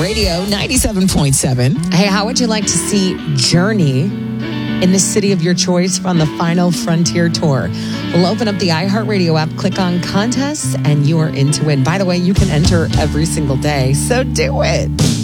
Radio 97.7. Hey, how would you like to see Journey in the city of your choice on the Final Frontier Tour? We'll open up the iHeartRadio app, click on contests, and you are in to win. By the way, you can enter every single day, so do it.